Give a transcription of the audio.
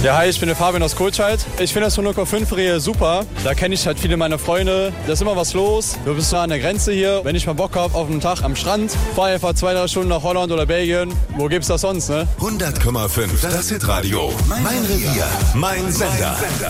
Ja, hi, ich bin der Fabian aus Kohlscheid. Ich finde das Honocker 5-Rehe super. Da kenne ich halt viele meiner Freunde. Da ist immer was los. Du bist nah an der Grenze hier. Wenn ich mal Bock habe auf einen Tag am Strand, fahre einfach 2-3 Stunden nach Holland oder Belgien. Wo gibt's das sonst, ne? 100,5. Das Hitradio. Mein Revier. Mein Sender.